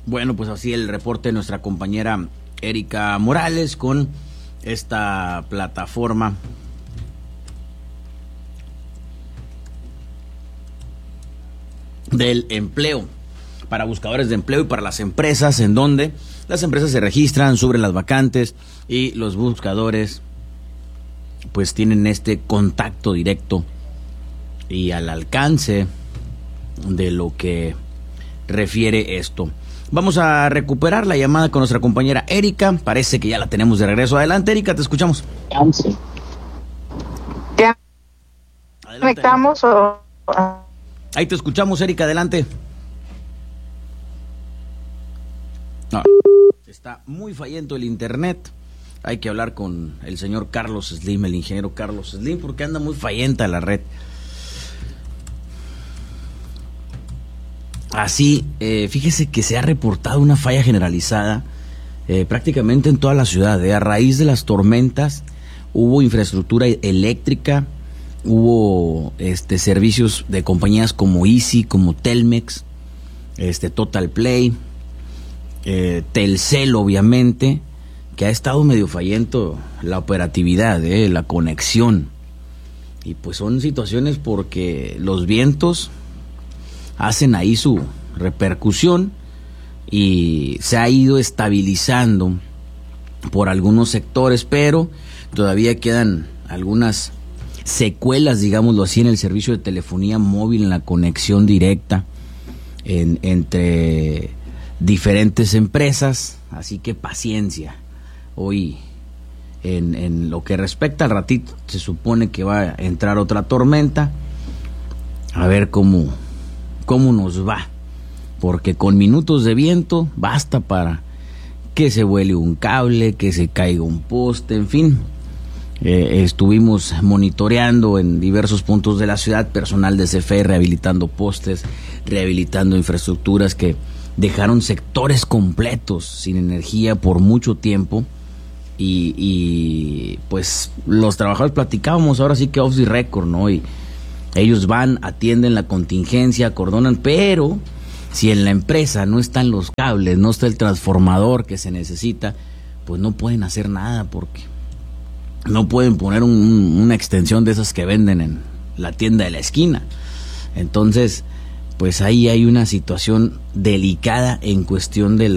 Bueno, pues así el reporte de nuestra compañera Erika Morales con esta plataforma del empleo para buscadores de empleo y para las empresas, en donde las empresas se registran, suben las vacantes y los buscadores pues tienen este contacto directo y al alcance de lo que refiere esto. Vamos a recuperar la llamada con nuestra compañera Erika. Parece que ya la tenemos de regreso. Adelante, Erika, te escuchamos. ¿Ya conectamos o...? Ahí te escuchamos, Erika, adelante. No, está muy fallento el internet. Hay que hablar con el señor Carlos Slim, el ingeniero Carlos Slim, porque anda muy fallenta la red. Así, fíjese que se ha reportado una falla generalizada prácticamente en toda la ciudad. A raíz de las tormentas hubo infraestructura eléctrica, hubo servicios de compañías como Easy, como Telmex, Total Play, Telcel, obviamente, que ha estado medio fallento la operatividad, la conexión. Y pues son situaciones porque los vientos hacen ahí su repercusión y se ha ido estabilizando por algunos sectores, pero todavía quedan algunas secuelas, digámoslo así, en el servicio de telefonía móvil, en la conexión directa entre diferentes empresas, así que paciencia. Hoy, en lo que respecta al ratito, se supone que va a entrar otra tormenta, a ver cómo nos va, porque con minutos de viento basta para que se vuele un cable, que se caiga un poste, en fin. Estuvimos monitoreando en diversos puntos de la ciudad, personal de CFE rehabilitando postes, rehabilitando infraestructuras que dejaron sectores completos sin energía por mucho tiempo, y pues los trabajadores platicábamos ahora sí que off the record, ¿no? Y ellos van, atienden la contingencia, acordonan, pero si en la empresa no están los cables, no está el transformador que se necesita, pues no pueden hacer nada, porque no pueden poner una extensión de esas que venden en la tienda de la esquina. Entonces, pues ahí hay una situación delicada en cuestión del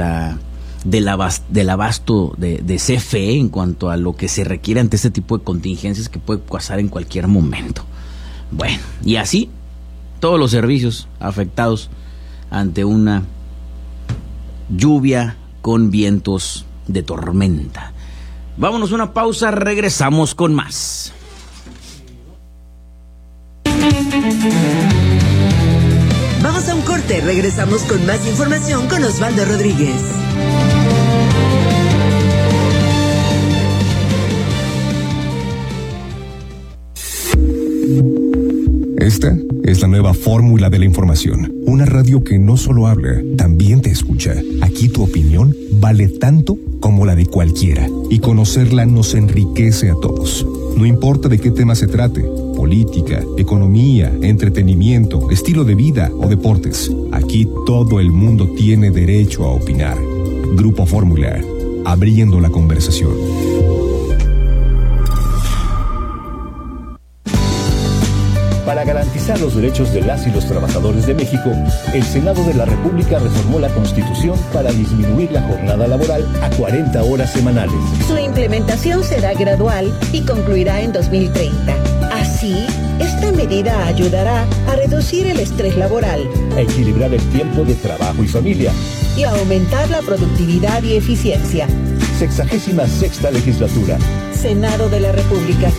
abasto de CFE en cuanto a lo que se requiere ante este tipo de contingencias que puede pasar en cualquier momento. Bueno, y así todos los servicios afectados ante una lluvia con vientos de tormenta. Vámonos a una pausa, regresamos con más. Vamos a un corte, regresamos con más información con Osvaldo Rodríguez. Esta es la nueva fórmula de la información. Una radio que no solo habla, también te escucha. Aquí tu opinión vale tanto como la de cualquiera. Y conocerla nos enriquece a todos. No importa de qué tema se trate: política, economía, entretenimiento, estilo de vida o deportes. Aquí todo el mundo tiene derecho a opinar. Grupo Fórmula, abriendo la conversación. Para garantizar los derechos de las y los trabajadores de México, el Senado de la República reformó la Constitución para disminuir la jornada laboral a 40 horas semanales. Su implementación será gradual y concluirá en 2030. Así, esta medida ayudará a reducir el estrés laboral, a equilibrar el tiempo de trabajo y familia y a aumentar la productividad y eficiencia. 66ª legislatura. Senado de la República.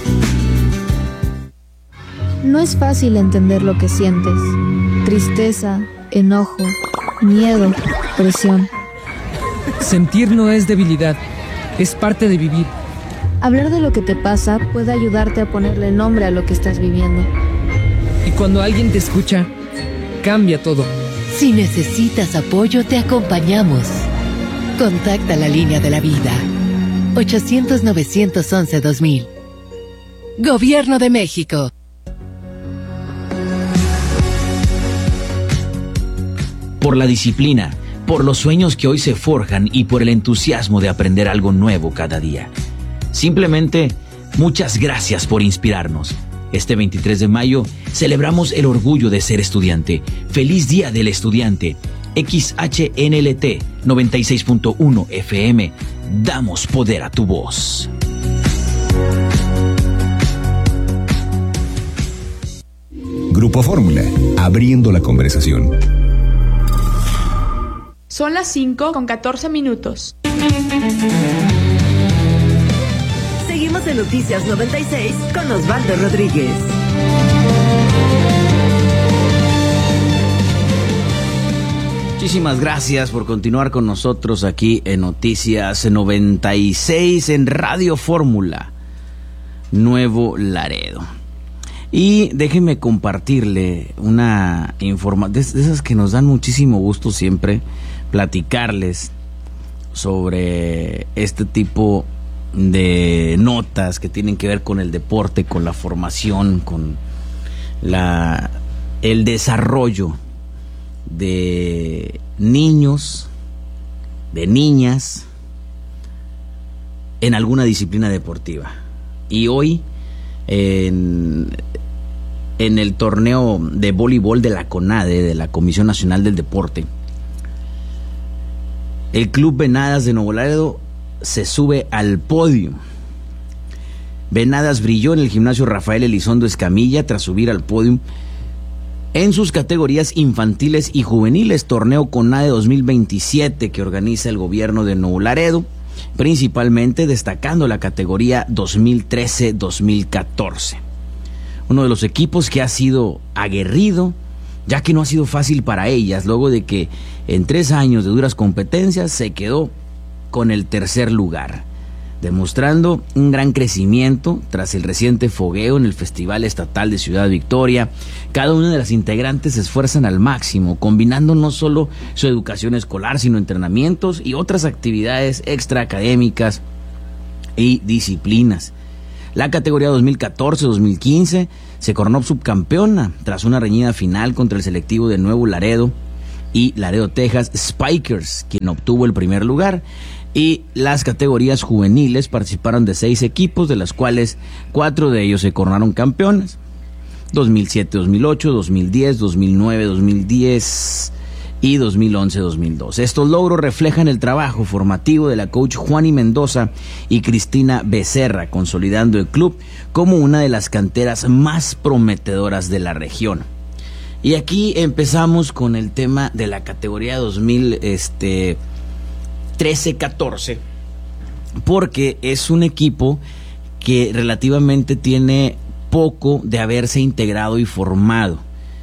No es fácil entender lo que sientes: tristeza, enojo, miedo, presión. Sentir no es debilidad, es parte de vivir. Hablar de lo que te pasa puede ayudarte a ponerle nombre a lo que estás viviendo. Y cuando alguien te escucha, cambia todo. Si necesitas apoyo, te acompañamos. Contacta la línea de la vida. 800-911-2000. Gobierno de México. Por la disciplina, por los sueños que hoy se forjan y por el entusiasmo de aprender algo nuevo cada día. Simplemente, muchas gracias por inspirarnos. Este 23 de mayo celebramos el orgullo de ser estudiante. ¡Feliz Día del Estudiante! XHNLT 96.1 FM. Damos poder a tu voz. Grupo Fórmula, abriendo la conversación. Son las 5:14. Seguimos en Noticias 96 con Osvaldo Rodríguez. Muchísimas gracias por continuar con nosotros aquí en Noticias 96 en Radio Fórmula, Nuevo Laredo. Y déjenme compartirle una información de esas que nos dan muchísimo gusto siempre platicarles sobre este tipo de notas que tienen que ver con el deporte, con la formación, con el desarrollo de niños, de niñas en alguna disciplina deportiva. Y hoy en el torneo de voleibol de la CONADE, de la Comisión Nacional del Deporte, el Club Venadas de Nuevo Laredo se sube al podio. Venadas brilló en el gimnasio Rafael Elizondo Escamilla tras subir al podio en sus categorías infantiles y juveniles, torneo CONADE 2027 que organiza el gobierno de Nuevo Laredo, principalmente destacando la categoría 2013-2014. Uno de los equipos que ha sido aguerrido, ya que no ha sido fácil para ellas, luego de que en 3 años de duras competencias se quedó con el tercer lugar, demostrando un gran crecimiento tras el reciente fogueo en el Festival Estatal de Ciudad Victoria. Cada una de las integrantes se esfuerzan al máximo, combinando no solo su educación escolar, sino entrenamientos y otras actividades extraacadémicas y disciplinas. La categoría 2014-2015 se coronó subcampeona tras una reñida final contra el selectivo de Nuevo Laredo y Laredo, Texas Spikers, quien obtuvo el primer lugar. Y las categorías juveniles participaron de 6 equipos, de las cuales 4 de ellos se coronaron campeones: 2007-2008, 2010, 2009, 2010 y 2011-2012. Estos logros reflejan el trabajo formativo de la coach Juani Mendoza y Cristina Becerra, consolidando el club como una de las canteras más prometedoras de la región. Y aquí empezamos con el tema de la categoría 13-14, porque es un equipo que relativamente tiene poco de haberse integrado y formado.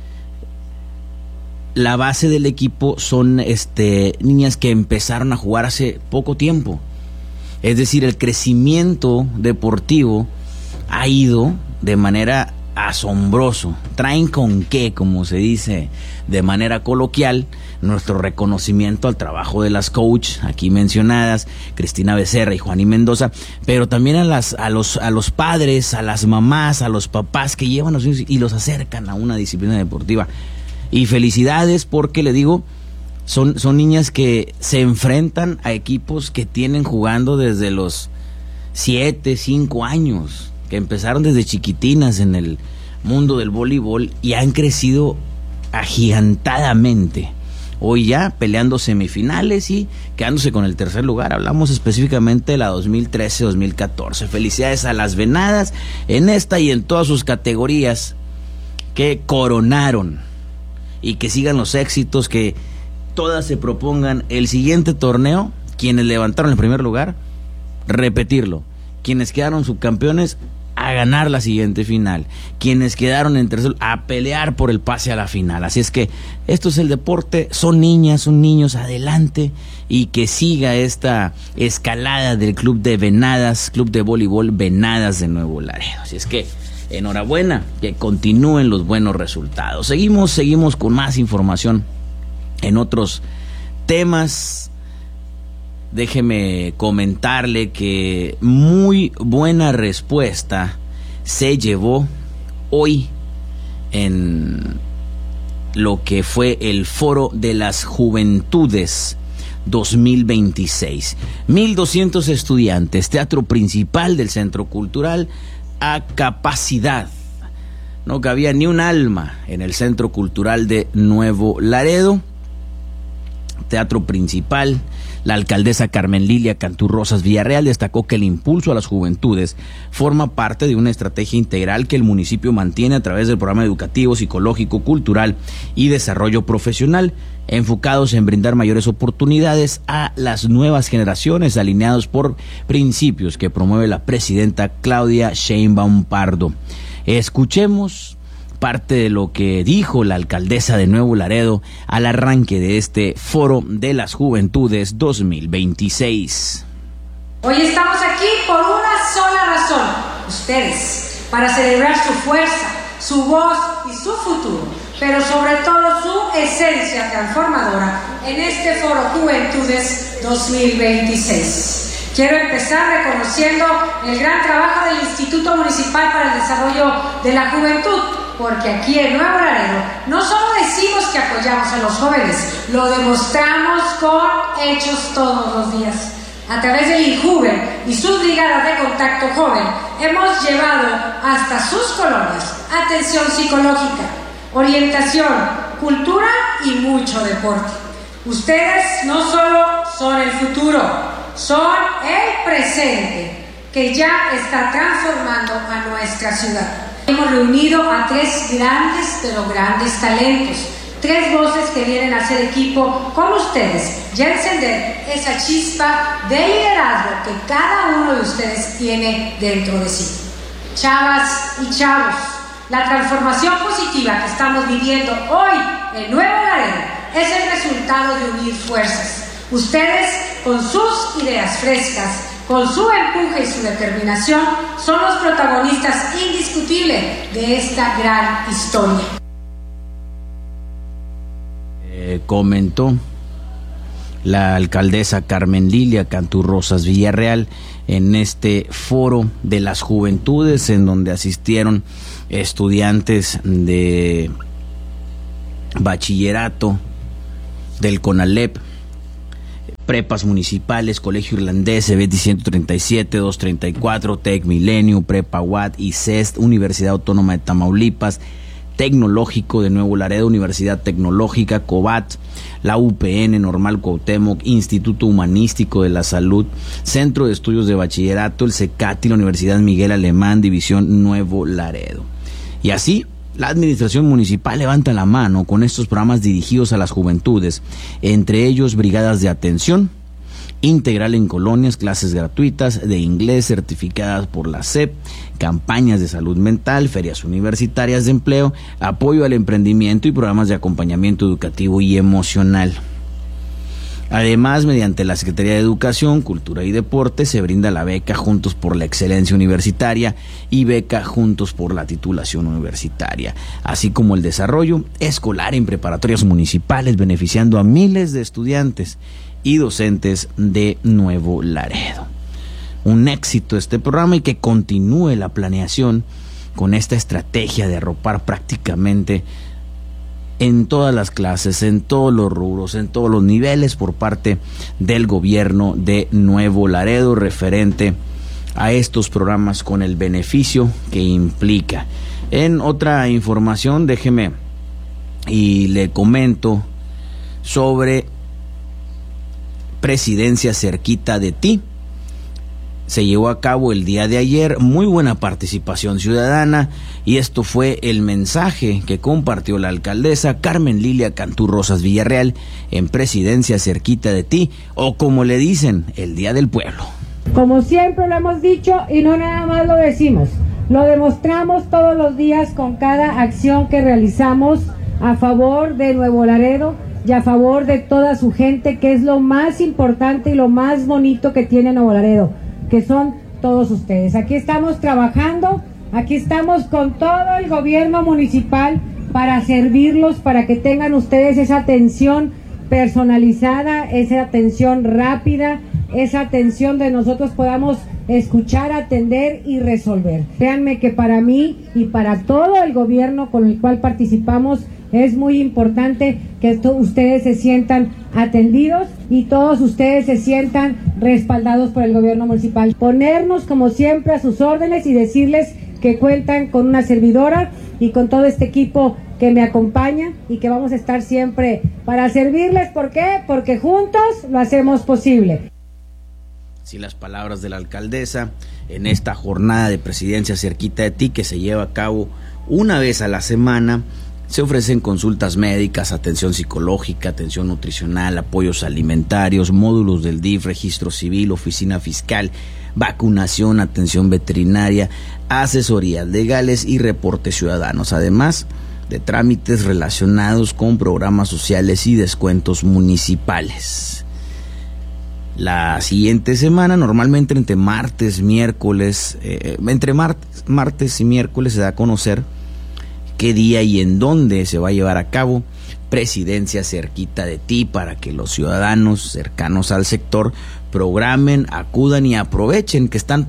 La base del equipo son niñas que empezaron a jugar hace poco tiempo. Es decir, el crecimiento deportivo ha ido de manera asombroso. Traen con qué, como se dice de manera coloquial, nuestro reconocimiento al trabajo de las coach aquí mencionadas, Cristina Becerra y Juani Mendoza, pero también a los padres, a las mamás, a los papás que llevan a los niños y los acercan a una disciplina deportiva. Y felicidades, porque le digo, son niñas que se enfrentan a equipos que tienen jugando desde los 7, 5 años, que empezaron desde chiquitinas en el mundo del voleibol y han crecido agigantadamente. Hoy ya peleando semifinales y quedándose con el tercer lugar. Hablamos específicamente de la 2013-2014. Felicidades a las Venadas en esta y en todas sus categorías que coronaron, y que sigan los éxitos, que todas se propongan el siguiente torneo, quienes levantaron el primer lugar, repetirlo, quienes quedaron subcampeones, a ganar la siguiente final, quienes quedaron en tercer, a pelear por el pase a la final. Así es que esto es el deporte, son niñas, son niños, adelante, y que siga esta escalada del Club de Venadas, Club de Voleibol Venadas de Nuevo Laredo. Así es que enhorabuena, que continúen los buenos resultados. Seguimos con más información en otros temas. Déjeme comentarle que muy buena respuesta se llevó hoy en lo que fue el Foro de las Juventudes 2026. 1,200 estudiantes, teatro principal del Centro Cultural a capacidad. No cabía ni un alma en el Centro Cultural de Nuevo Laredo. Teatro principal. La alcaldesa Carmen Lilia Cantú Rosas Villarreal destacó que el impulso a las juventudes forma parte de una estrategia integral que el municipio mantiene a través del programa educativo, psicológico, cultural y desarrollo profesional, enfocados en brindar mayores oportunidades a las nuevas generaciones, alineados por principios que promueve la presidenta Claudia Sheinbaum Pardo. Escuchemos parte de lo que dijo la alcaldesa de Nuevo Laredo al arranque de este Foro de las Juventudes 2026. Hoy estamos aquí por una sola razón, ustedes, para celebrar su fuerza, su voz y su futuro, pero sobre todo su esencia transformadora en este Foro Juventudes 2026. Quiero empezar reconociendo el gran trabajo del Instituto Municipal para el Desarrollo de la Juventud, porque aquí en Nuevo Laredo no solo decimos que apoyamos a los jóvenes, lo demostramos con hechos todos los días. A través del INJUVEN y sus brigadas de contacto joven, hemos llevado hasta sus colonias atención psicológica, orientación, cultura y mucho deporte. Ustedes no solo son el futuro, son el presente que ya está transformando a nuestra ciudad. Hemos reunido a 3 grandes, pero grandes talentos, 3 voces que vienen a hacer equipo con ustedes y a encender esa chispa de liderazgo que cada uno de ustedes tiene dentro de sí. Chavas y chavos, la transformación positiva que estamos viviendo hoy en Nuevo Laredo es el resultado de unir fuerzas. Ustedes, con sus ideas frescas, con su empuje y su determinación, son los protagonistas indiscutibles de esta gran historia. Comentó la alcaldesa Carmen Lilia Cantú Rosas Villarreal en este Foro de las Juventudes, en donde asistieron estudiantes de bachillerato del CONALEP, prepas municipales, Colegio Irlandés, CBT 137, 234, TEC Milenio, Prepa UAT, ICEST, Universidad Autónoma de Tamaulipas, Tecnológico de Nuevo Laredo, Universidad Tecnológica, COBAT, la UPN, Normal Cuauhtémoc, Instituto Humanístico de la Salud, Centro de Estudios de Bachillerato, el CECATI, la Universidad Miguel Alemán, División Nuevo Laredo. Y así, la administración municipal levanta la mano con estos programas dirigidos a las juventudes, entre ellos brigadas de atención integral en colonias, clases gratuitas de inglés certificadas por la SEP, campañas de salud mental, ferias universitarias de empleo, apoyo al emprendimiento y programas de acompañamiento educativo y emocional. Además, mediante la Secretaría de Educación, Cultura y Deporte se brinda la beca Juntos por la Excelencia Universitaria y beca Juntos por la Titulación Universitaria, así como el desarrollo escolar en preparatorias municipales, beneficiando a miles de estudiantes y docentes de Nuevo Laredo. Un éxito este programa y que continúe la planeación con esta estrategia de arropar prácticamente en todas las clases, en todos los rubros, en todos los niveles por parte del gobierno de Nuevo Laredo referente a estos programas con el beneficio que implica. En otra información, déjeme y le comento sobre Presidencia cerquita de ti. Se llevó a cabo el día de ayer, muy buena participación ciudadana, y esto fue el mensaje que compartió la alcaldesa Carmen Lilia Cantú Rosas Villarreal en Presidencia cerquita de ti, o como le dicen, el Día del Pueblo. Como siempre lo hemos dicho y no nada más lo decimos, lo demostramos todos los días con cada acción que realizamos a favor de Nuevo Laredo y a favor de toda su gente, que es lo más importante y lo más bonito que tiene Nuevo Laredo, que son todos ustedes. Aquí estamos trabajando, aquí estamos con todo el gobierno municipal para servirlos, para que tengan ustedes esa atención personalizada, esa atención rápida, esa atención de nosotros podamos escuchar, atender y resolver. Créanme que para mí y para todo el gobierno con el cual participamos Es muy importante que ustedes se sientan atendidos y todos ustedes se sientan respaldados por el gobierno municipal. Ponernos como siempre a sus órdenes y decirles que cuentan con una servidora y con todo este equipo que me acompaña y que vamos a estar siempre para servirles. ¿Por qué? Porque juntos lo hacemos posible. Sí, las palabras de la alcaldesa en esta jornada de Presidencia Cerquita de Ti, que se lleva a cabo una vez a la semana. Se ofrecen consultas médicas, atención psicológica, atención nutricional, apoyos alimentarios, módulos del DIF, registro civil, oficina fiscal, vacunación, atención veterinaria, asesorías legales y reportes ciudadanos, además de trámites relacionados con programas sociales y descuentos municipales. La siguiente semana, normalmente entre martes y miércoles se da a conocer qué día y en dónde se va a llevar a cabo Presidencia Cerquita de Ti, para que los ciudadanos cercanos al sector programen, acudan y aprovechen que están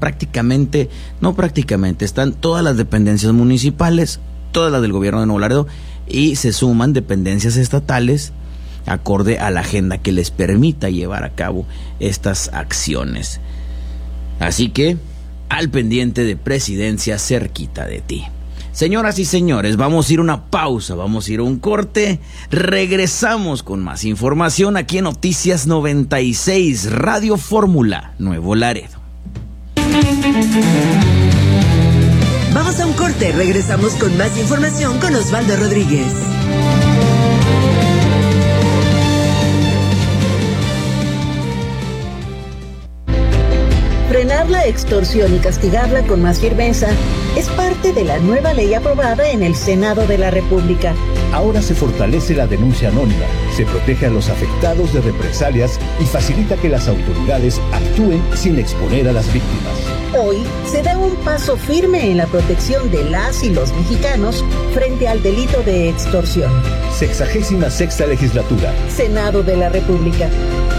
están todas las dependencias municipales, todas las del gobierno de Nuevo Laredo, y se suman dependencias estatales acorde a la agenda que les permita llevar a cabo estas acciones. Así que, al pendiente de Presidencia Cerquita de Ti. Señoras y señores, vamos a ir a una pausa, vamos a ir a un corte, regresamos con más información aquí en Noticias 96, Radio Fórmula, Nuevo Laredo. Vamos a un corte, regresamos con más información con Osvaldo Rodríguez. Frenar la extorsión y castigarla con más firmeza es parte de la nueva ley aprobada en el Senado de la República. Ahora se fortalece la denuncia anónima, se protege a los afectados de represalias y facilita que las autoridades actúen sin exponer a las víctimas. Hoy se da un paso firme en la protección de las y los mexicanos frente al delito de extorsión. 66ª Legislatura. Senado de la República.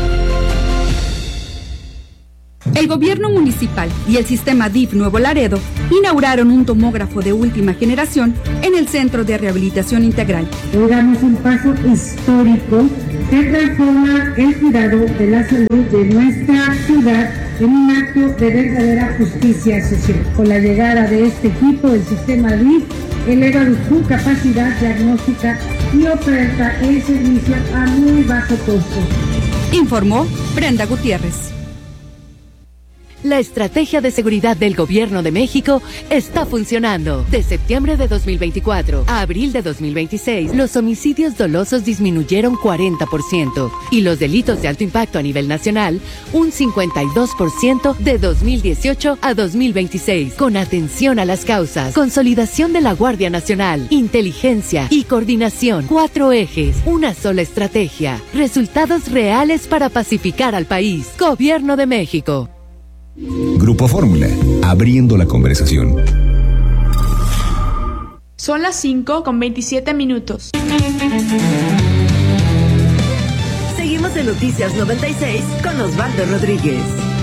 El gobierno municipal y el sistema DIF Nuevo Laredo inauguraron un tomógrafo de última generación en el Centro de Rehabilitación Integral. Hoy damos un paso histórico que transforma el cuidado de la salud de nuestra ciudad en un acto de verdadera justicia social. Con la llegada de este equipo, el sistema DIF eleva su capacidad diagnóstica y oferta el servicio a muy bajo costo. Informó Brenda Gutiérrez. La estrategia de seguridad del Gobierno de México está funcionando. De septiembre de 2024 a abril de 2026, los homicidios dolosos disminuyeron 40% y los delitos de alto impacto a nivel nacional un 52% de 2018 a 2026. Con atención a las causas, consolidación de la Guardia Nacional, inteligencia y coordinación. 4 ejes, una sola estrategia. Resultados reales para pacificar al país. Gobierno de México. Grupo Fórmula, abriendo la conversación. Son las 5:27. Seguimos en Noticias 96 con Osvaldo Rodríguez.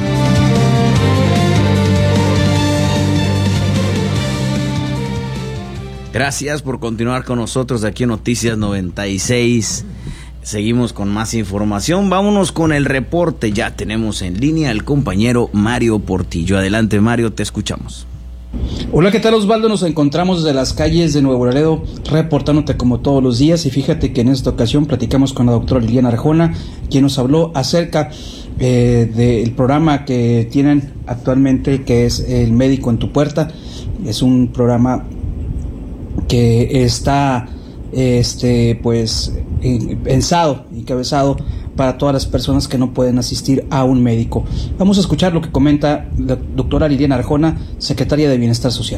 Gracias por continuar con nosotros aquí en Noticias 96. Seguimos con más información. Vámonos con el reporte. Ya tenemos en línea al compañero Mario Portillo. Adelante, Mario, te escuchamos. Hola, ¿qué tal, Osvaldo? Nos encontramos desde las calles de Nuevo Laredo, reportándote como todos los días. Y fíjate que en esta ocasión platicamos con la doctora Liliana Arjona, quien nos habló acerca del programa que tienen actualmente, que es El Médico en tu Puerta. Es un programa que está pensado y cabezado para todas las personas que no pueden asistir a un médico. Vamos a escuchar lo que comenta la doctora Liliana Arjona, secretaria de Bienestar Social.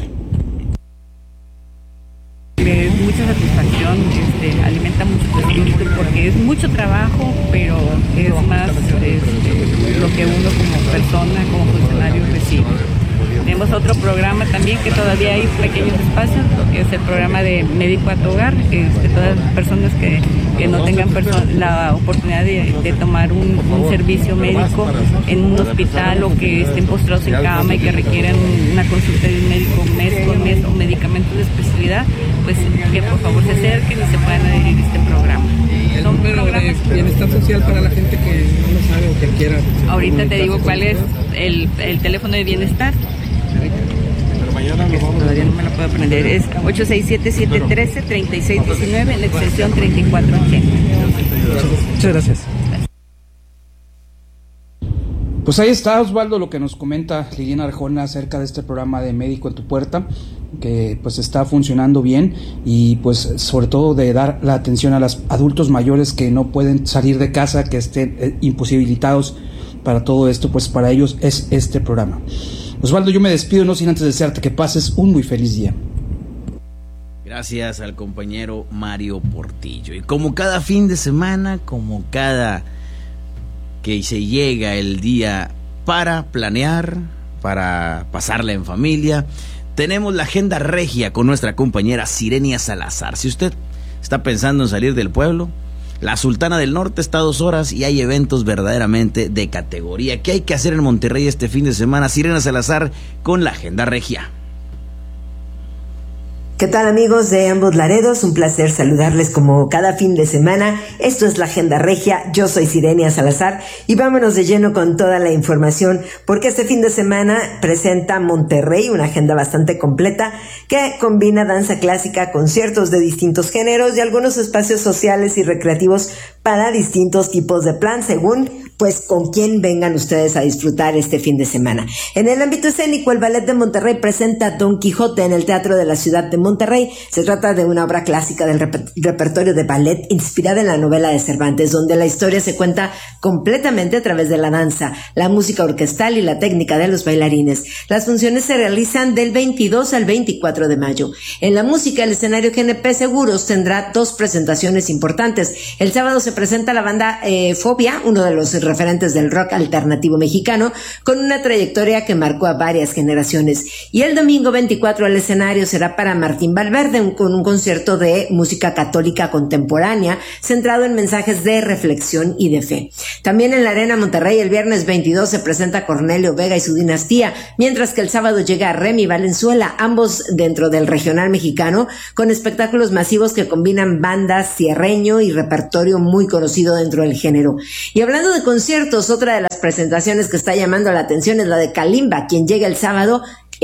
Mucha satisfacción, alimenta mucho el espíritu porque es mucho trabajo, pero es más lo que uno como persona, como funcionario recibe. Tenemos otro programa también que todavía hay pequeños espacios, que es el programa de Médico a tu Hogar, todas las personas que no tengan la oportunidad de tomar un servicio médico en un hospital o que estén postrados en cama y que requieran una consulta de un médico mes con mes o medicamentos de especialidad, pues que por favor se acerquen y se puedan adherir a este programa. El número de bienestar social para la gente que no lo sabe o que quiera. Ahorita te digo cuál es el teléfono de bienestar. Todavía no me lo puedo aprender. Es 867-713-3619 en la extensión 3480. Muchas gracias. Pues ahí está, Osvaldo, lo que nos comenta Liliana Arjona acerca de este programa de Médico en tu Puerta, que pues está funcionando bien, y pues sobre todo de dar la atención a los adultos mayores que no pueden salir de casa, que estén imposibilitados para todo esto. Pues para ellos es este programa. Osvaldo, yo me despido, no sin antes desearte que pases un muy feliz día. Gracias al compañero Mario Portillo. Y como cada fin de semana, como cada que se llega el día para planear, para pasarla en familia, tenemos la agenda regia con nuestra compañera Sirenia Salazar. Si usted está pensando en salir del pueblo, la Sultana del Norte está a 2 horas y hay eventos verdaderamente de categoría. ¿Qué hay que hacer en Monterrey este fin de semana? Sirenia Salazar con la agenda regia. ¿Qué tal, amigos de ambos Laredos? Un placer saludarles como cada fin de semana. Esto es la Agenda Regia, yo soy Sirenia Salazar y vámonos de lleno con toda la información, porque este fin de semana presenta Monterrey una agenda bastante completa que combina danza clásica, conciertos de distintos géneros y algunos espacios sociales y recreativos para distintos tipos de plan, según pues con quién vengan ustedes a disfrutar este fin de semana. En el ámbito escénico, el Ballet de Monterrey presenta Don Quijote en el Teatro de la Ciudad de Monterrey. Se trata de una obra clásica del repertorio de ballet inspirada en la novela de Cervantes, donde la historia se cuenta completamente a través de la danza, la música orquestal y la técnica de los bailarines. Las funciones se realizan del 22 al 24 de mayo. En la música, el escenario GNP Seguros tendrá 2 presentaciones importantes. El sábado se presenta la banda Fobia, uno de los referentes del rock alternativo mexicano, con una trayectoria que marcó a varias generaciones. Y el domingo 24 el escenario será para Martín Valverde, con un concierto de música católica contemporánea, centrado en mensajes de reflexión y de fe. También en la Arena Monterrey el viernes 22 se presenta Cornelio Vega y su dinastía, mientras que el sábado llega Remy Valenzuela, ambos dentro del regional mexicano, con espectáculos masivos que combinan bandas, cierreño y repertorio muy conocido dentro del género. Y hablando de conciertos, otra de las presentaciones que está llamando la atención es la de Kalimba, quien llega el sábado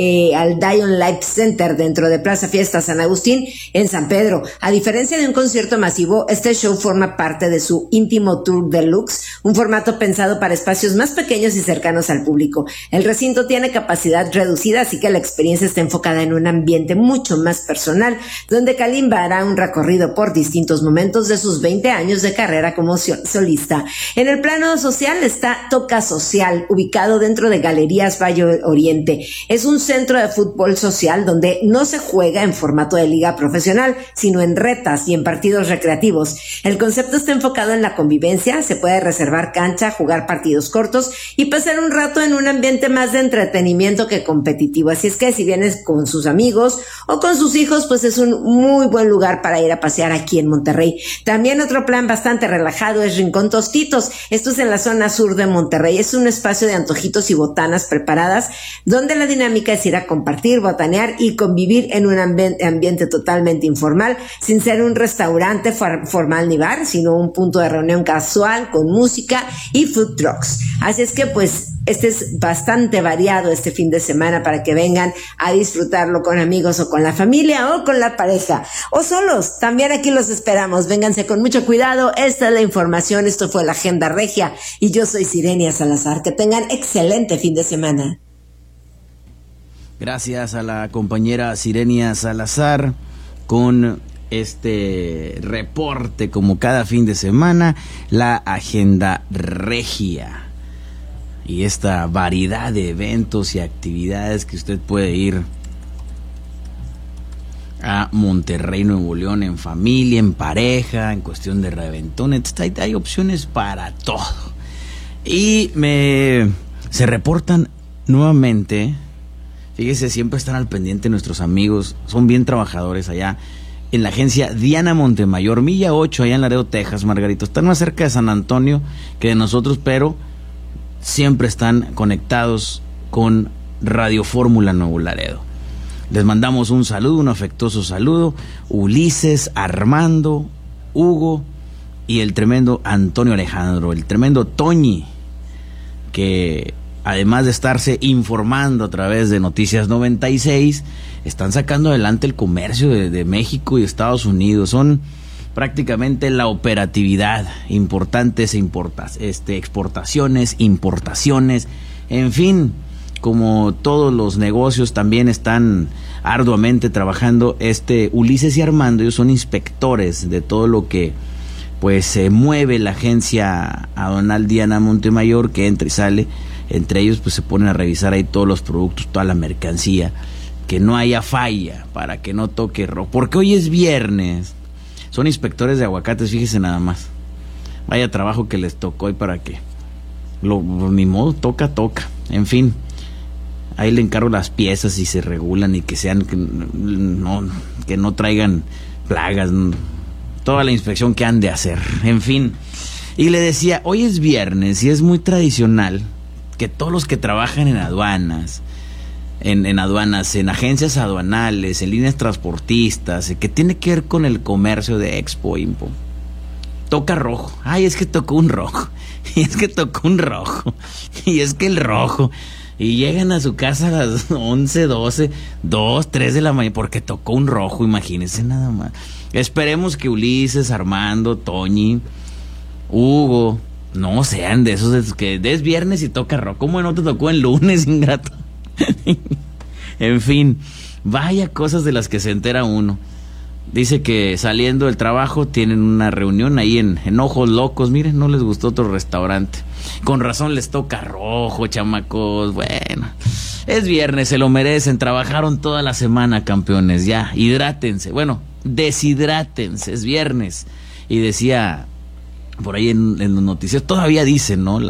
al Dion Life Center dentro de Plaza Fiesta San Agustín en San Pedro. A diferencia de un concierto masivo, este show forma parte de su íntimo tour deluxe, un formato pensado para espacios más pequeños y cercanos al público. El recinto tiene capacidad reducida, así que la experiencia está enfocada en un ambiente mucho más personal, donde Kalimba hará un recorrido por distintos momentos de sus 20 años de carrera como solista. En el plano social está Toca Social, ubicado dentro de Galerías Valle Oriente. Es un centro de fútbol social donde no se juega en formato de liga profesional, sino en retas y en partidos recreativos. El concepto está enfocado en la convivencia, se puede reservar cancha, jugar partidos cortos y pasar un rato en un ambiente más de entretenimiento que competitivo. Así es que si vienes con sus amigos o con sus hijos, pues es un muy buen lugar para ir a pasear aquí en Monterrey. También otro plan bastante relajado es Rincón Tostitos. Esto es en la zona sur de Monterrey. Es un espacio de antojitos y botanas preparadas, donde la dinámica es ir a compartir, botanear y convivir en un ambiente totalmente informal, sin ser un restaurante formal ni bar, sino un punto de reunión casual con música y food trucks. Así es que pues este es bastante variado este fin de semana para que vengan a disfrutarlo con amigos o con la familia o con la pareja o solos. También aquí los esperamos. Vénganse con mucho cuidado. Esta es la información. Esto fue la Agenda Regia y yo soy Sirenia Salazar. Que tengan excelente fin de semana. Gracias a la compañera Sirenia Salazar con este reporte como cada fin de semana, la Agenda Regia y esta variedad de eventos y actividades que usted puede ir a Monterrey, Nuevo León en familia, en pareja, en cuestión de reventón. Hay opciones para todo. Y se reportan nuevamente. Fíjese, siempre están al pendiente nuestros amigos, son bien trabajadores allá en la agencia Diana Montemayor, Milla 8, allá en Laredo, Texas, Margarito. Están más cerca de San Antonio que de nosotros, pero siempre están conectados con Radio Fórmula Nuevo Laredo. Les mandamos un saludo, un afectuoso saludo. Ulises, Armando, Hugo y el tremendo Antonio Alejandro, el tremendo Toñi, que además de estarse informando a través de Noticias 96, están sacando adelante el comercio de México y Estados Unidos. Son prácticamente la operatividad, importantes exportaciones, importaciones, en fin, como todos los negocios también están arduamente trabajando. Ulises y Armando, ellos son inspectores de todo lo que pues se mueve la agencia aduanal Diana Montemayor, que entra y sale. Entre ellos pues se ponen a revisar ahí todos los productos, toda la mercancía, que no haya falla, para que no toque rojo, porque hoy es viernes. Son inspectores de aguacates, fíjese nada más. Vaya trabajo que les tocó y para qué. Ni modo, toca. En fin, ahí le encargo las piezas y se regulan y que sean, que no traigan plagas, toda la inspección que han de hacer. En fin, y le decía, hoy es viernes y es muy tradicional que todos los que trabajan en aduanas, en agencias aduanales, en líneas transportistas, que tiene que ver con el comercio de Expo Impo, toca rojo. Ay, es que tocó un rojo. Y es que tocó un rojo. Y es que el rojo. Y llegan a su casa a las 11, 12, 2, 3 de la mañana porque tocó un rojo, imagínense nada más. Esperemos que Ulises, Armando, Toñi, Hugo no sean de esos que es viernes y toca rojo. ¿Cómo no te tocó el lunes, ingrato? En fin, vaya cosas de las que se entera uno. Dice que saliendo del trabajo tienen una reunión ahí en Ojos Locos. Miren, no les gustó otro restaurante. Con razón les toca rojo, chamacos. Bueno, es viernes, se lo merecen. Trabajaron toda la semana, campeones. Ya, hidrátense. Bueno, deshidrátense, es viernes. Y decía por ahí en los noticias, todavía dicen, ¿no?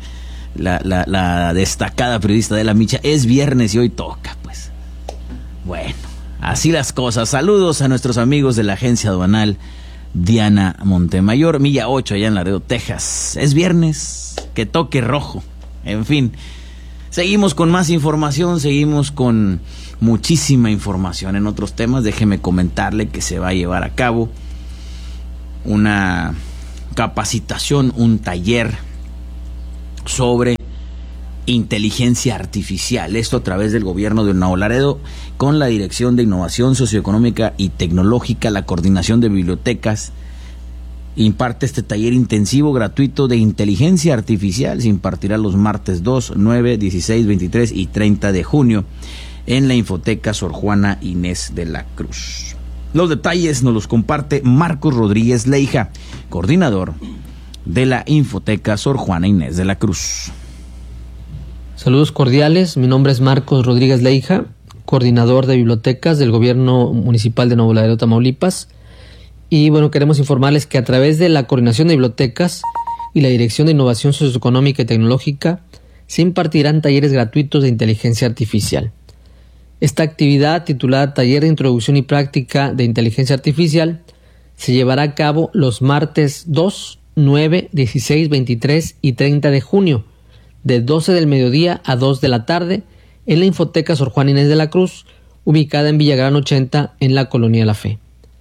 La destacada periodista de La Micha, es viernes y hoy toca, pues. Bueno, así las cosas. Saludos a nuestros amigos de la agencia aduanal Diana Montemayor, Milla 8, allá en Laredo, Texas. Es viernes, que toque rojo. En fin, seguimos con más información, seguimos con muchísima información en otros temas. Déjeme comentarle que se va a llevar a cabo una capacitación, un taller sobre inteligencia artificial, esto a través del gobierno de Nuevo Laredo, con la Dirección de Innovación Socioeconómica y Tecnológica, la Coordinación de Bibliotecas. Imparte este taller intensivo gratuito de inteligencia artificial. Se impartirá los martes 2, 9, 16, 23 y 30 de junio en la Infoteca Sor Juana Inés de la Cruz. Los detalles nos los comparte Marcos Rodríguez Leija, coordinador de la Infoteca Sor Juana Inés de la Cruz. Saludos cordiales, mi nombre es Marcos Rodríguez Leija, coordinador de bibliotecas del Gobierno Municipal de Nuevo Laredo, Tamaulipas. Y bueno, queremos informarles que a través de la Coordinación de Bibliotecas y la Dirección de Innovación Socioeconómica y Tecnológica se impartirán talleres gratuitos de inteligencia artificial. Esta actividad, titulada Taller de Introducción y Práctica de Inteligencia Artificial, se llevará a cabo los martes 2, 9, 16, 23 y 30 de junio, de 12 del mediodía a 2 de la tarde, en la Infoteca Sor Juana Inés de la Cruz, ubicada en Villagrán 80, en la Colonia La Fe.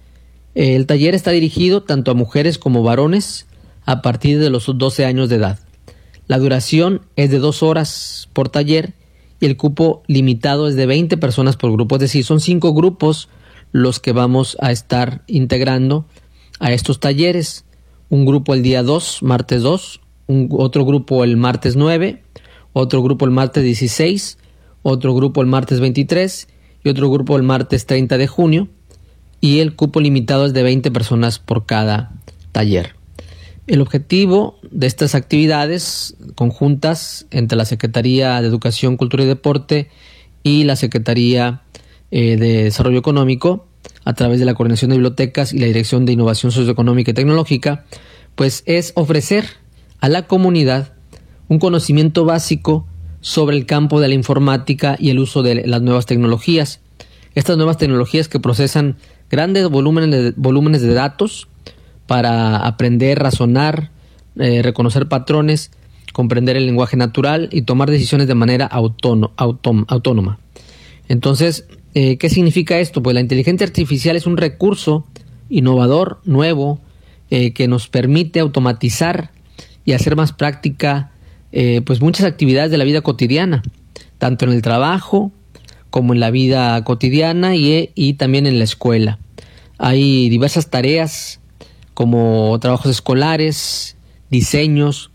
El taller está dirigido tanto a mujeres como varones a partir de los 12 años de edad. La duración es de 2 horas por taller y el cupo limitado es de 20 personas por grupo, es decir, son 5 grupos los que vamos a estar integrando a estos talleres. Un grupo el día 2, martes 2, otro grupo el martes 9, otro grupo el martes 16, otro grupo el martes 23 y otro grupo el martes 30 de junio, y el cupo limitado es de 20 personas por cada taller. El objetivo de estas actividades conjuntas entre la Secretaría de Educación, Cultura y Deporte y la Secretaría de Desarrollo Económico, a través de la Coordinación de Bibliotecas y la Dirección de Innovación Socioeconómica y Tecnológica, pues es ofrecer a la comunidad un conocimiento básico sobre el campo de la informática y el uso de las nuevas tecnologías. Estas nuevas tecnologías que procesan grandes volúmenes de datos para aprender, razonar, reconocer patrones, comprender el lenguaje natural y tomar decisiones de manera autónoma. Entonces, ¿Qué significa esto? Pues la inteligencia artificial es un recurso innovador, nuevo, que nos permite automatizar y hacer más práctica pues muchas actividades de la vida cotidiana, tanto en el trabajo como en la vida cotidiana y también en la escuela. Hay diversas tareas como trabajos escolares, diseños,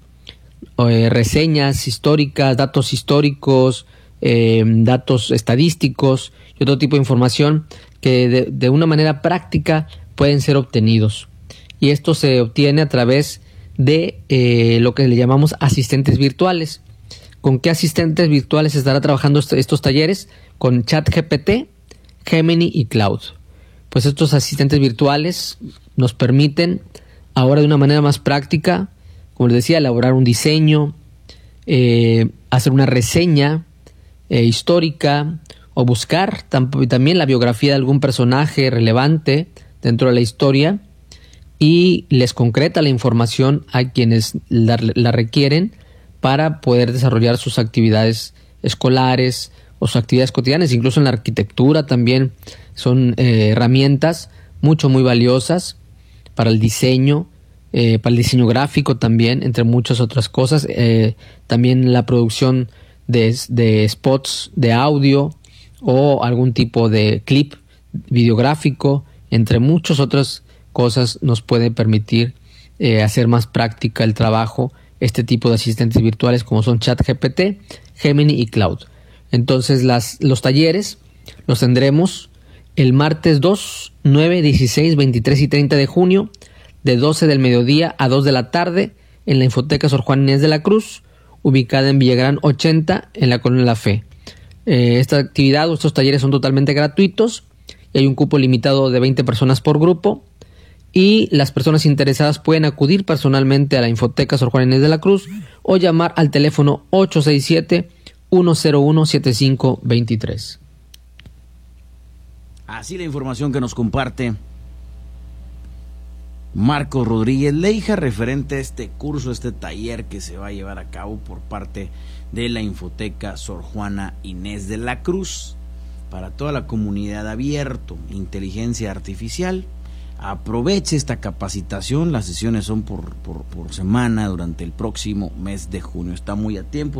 reseñas históricas, datos históricos, datos estadísticos y otro tipo de información que de una manera práctica pueden ser obtenidos. Y esto se obtiene a través de lo que le llamamos asistentes virtuales. ¿Con qué asistentes virtuales estará trabajando estos talleres? Con ChatGPT, Gemini y Cloud. Pues estos asistentes virtuales nos permiten ahora de una manera más práctica, como les decía, elaborar un diseño, hacer una reseña histórica o buscar también la biografía de algún personaje relevante dentro de la historia y les concreta la información a quienes la requieren para poder desarrollar sus actividades escolares o sus actividades cotidianas. Incluso en la arquitectura también son herramientas muy valiosas para el diseño gráfico también, entre muchas otras cosas. También la producción de spots de audio o algún tipo de clip videográfico, entre muchas otras cosas, nos puede permitir hacer más práctica el trabajo este tipo de asistentes virtuales como son ChatGPT, Gemini y Cloud. Entonces los talleres los tendremos el martes 2, 9, 16, 23 y 30 de junio de 12 del mediodía a 2 de la tarde en la Infoteca Sor Juana Inés de la Cruz, ubicada en Villagrán 80 en la Colonia La Fe. Esta actividad o estos talleres son totalmente gratuitos y hay un cupo limitado de 20 personas por grupo y las personas interesadas pueden acudir personalmente a la Infoteca Sor Juana Inés de la Cruz o llamar al teléfono 867-101-7523. Así la información que nos comparte Marcos Rodríguez Leija referente a este curso, este taller que se va a llevar a cabo por parte de la Infoteca Sor Juana Inés de la Cruz para toda la comunidad abierto, inteligencia artificial. Aproveche esta capacitación, las sesiones son por semana durante el próximo mes de junio, está muy a tiempo.